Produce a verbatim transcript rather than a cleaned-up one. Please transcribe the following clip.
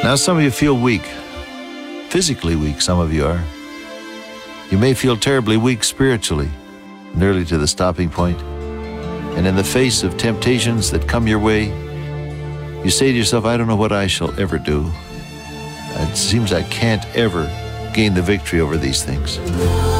Now, some of you feel weak, physically weak, some of you are. You may feel terribly weak spiritually, nearly to the stopping point. And in the face of temptations that come your way, you say to yourself, I don't know what I shall ever do. It seems I can't ever gain the victory over these things.